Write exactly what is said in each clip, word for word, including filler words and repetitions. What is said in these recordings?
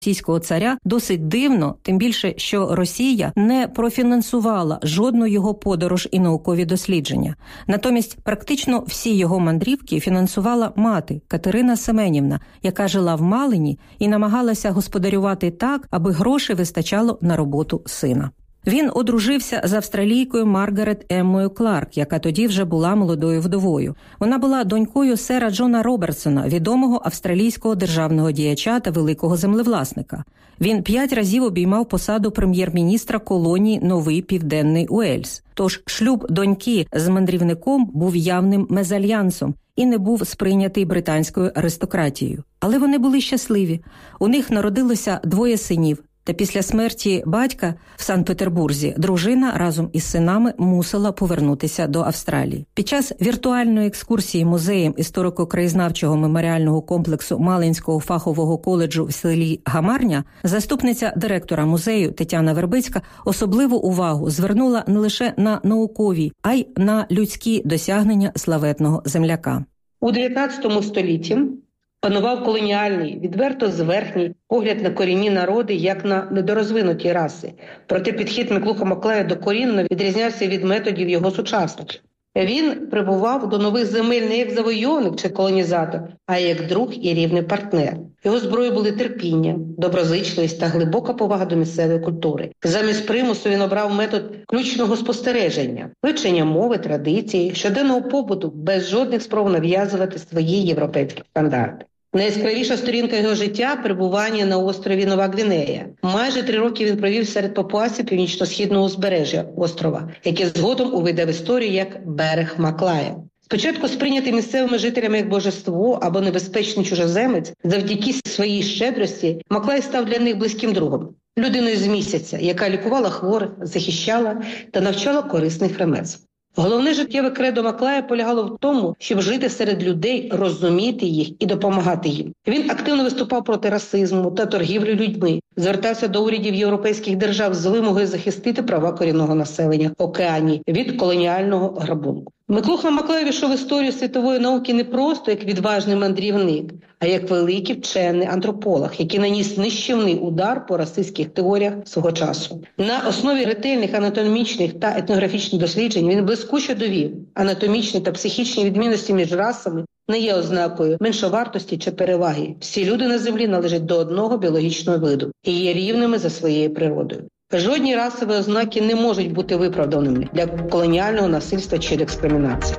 російського царя досить дивно, тим більше, що Росія не профінансувала жодну його подорож і наукові дослідження. Натомість практично всі його мандрівки фінансувала мати Катерина Семенівна, яка жила в Малині і намагалася господарювати так, аби грошей вистачало на роботу сина. Він одружився з австралійкою Маргарет Еммою Кларк, яка тоді вже була молодою вдовою. Вона була донькою сера Джона Робертсона, відомого австралійського державного діяча та великого землевласника. Він п'ять разів обіймав посаду прем'єр-міністра колонії Новий Південний Уельс. Тож шлюб доньки з мандрівником був явним мезальянсом і не був сприйнятий британською аристократією. Але вони були щасливі. У них народилося двоє синів. Та після смерті батька в Санкт-Петербурзі дружина разом із синами мусила повернутися до Австралії. Під час віртуальної екскурсії музеєм історико-краєзнавчого меморіального комплексу Малинського фахового коледжу в селі Гамарня заступниця директора музею Тетяна Вербицька особливу увагу звернула не лише на наукові, а й на людські досягнення славетного земляка. У дев'ятнадцятому столітті панував колоніальний, відверто зверхній погляд на корінні народи, як на недорозвинуті раси. Проте підхід Миклухи Маклая докорінно відрізнявся від методів його сучасників. Він прибував до нових земель не як завойовник чи колонізатор, а як друг і рівний партнер. Його зброєю були терпіння, доброзичливість та глибока повага до місцевої культури. Замість примусу він обрав метод ключного спостереження, вивчення мови, традиції, щоденного побуту, без жодних спроб нав'язувати свої європейські стандарти. Найяскравіша сторінка його життя – перебування на острові Нова Гвінея. Майже три роки він провів серед папуасів північно-східного узбережжя острова, яке згодом увійде в історію як «берег Маклая». Спочатку сприйнятий місцевими жителями як божество або небезпечний чужоземець, завдяки своїй щедрості Маклай став для них близьким другом. Людиною з місяця, яка лікувала хворих, захищала та навчала корисних ремесел. Головне життєве кредо Маклая полягало в тому, щоб жити серед людей, розуміти їх і допомагати їм. Він активно виступав проти расизму та торгівлі людьми, звертався до урядів європейських держав з вимогою захистити права корінного населення Океанії від колоніального грабунку. Миклуха Маклай війшов в історію світової науки не просто як відважний мандрівник, а як великий вчений антрополог, який наніс нищівний удар по расистських теоріях свого часу. На основі ретельних анатомічних та етнографічних досліджень він блискуче довів, анатомічні та психічні відмінності між расами не є ознакою меншовартості чи переваги. Всі люди на землі належать до одного біологічного виду і є рівними за своєю природою. Жодні расові ознаки не можуть бути виправданими для колоніального насильства чи дискримінації.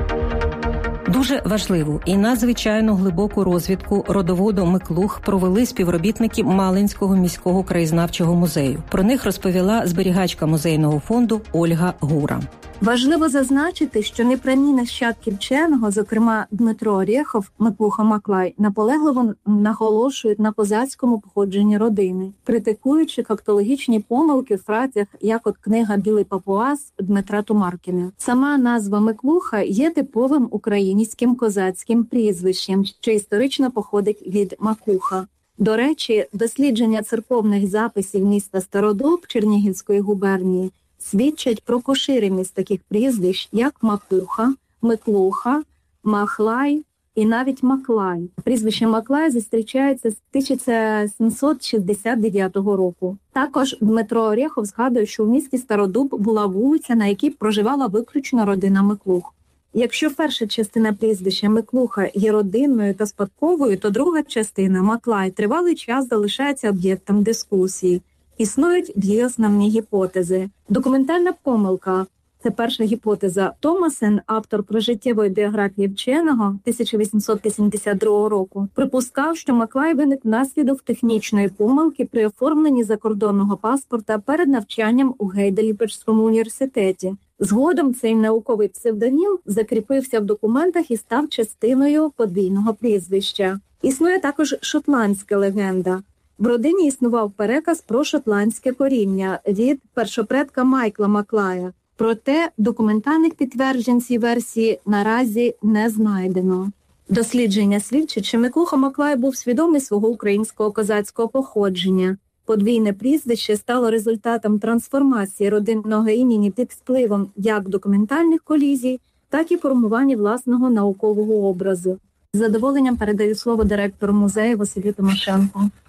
Дуже важливу і надзвичайно глибоку розвідку родоводу Миклух провели співробітники Малинського міського краєзнавчого музею. Про них розповіла зберігачка музейного фонду Ольга Гура. Важливо зазначити, що непрямі нащадки вченого, зокрема Дмитро Орєхов, Миклуха Маклай, наполегливо наголошують на козацькому походженні родини, критикуючи фактологічні помилки в фразах, як от книга «Білий папуас» Дмитра Тумаркіна. Сама назва Миклуха є типовим українським козацьким прізвищем, що історично походить від Макуха. До речі, дослідження церковних записів міста Стародуб Чернігівської губернії свідчать про поширеність таких прізвищ, як Макуха, Миклуха, Махлай і навіть Маклай. Прізвище Маклай зустрічається з тисяча сімсот шістдесят дев'ятого року. Також Дмитро Орєхов згадує, що в місті Стародуб була вулиця, на якій проживала виключно родина Миклух. Якщо перша частина прізвища Миклуха є родинною та спадковою, то друга частина, Маклай, тривалий час залишається об'єктом дискусії. Існують дві основні гіпотези. Документальна помилка – це перша гіпотеза. Томасен, автор прожиттєвої біографії вченого тисяча вісімсот вісімдесят другого року, припускав, що Маклай виник внаслідок технічної помилки при оформленні закордонного паспорта перед навчанням у Гейдельберзькому університеті. Згодом цей науковий псевдонім закріпився в документах і став частиною подвійного прізвища. Існує також шотландська легенда. В родині існував переказ про шотландське коріння від першопредка Майкла Маклая. Проте документальних підтверджень цій версії наразі не знайдено. Дослідження свідчить, що Миклуха Маклай був свідомий свого українського козацького походження. Подвійне прізвище стало результатом трансформації родинного імені під впливом як документальних колізій, так і формування власного наукового образу. З задоволенням передаю слово директору музею Василю Тимошенку.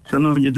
Шановні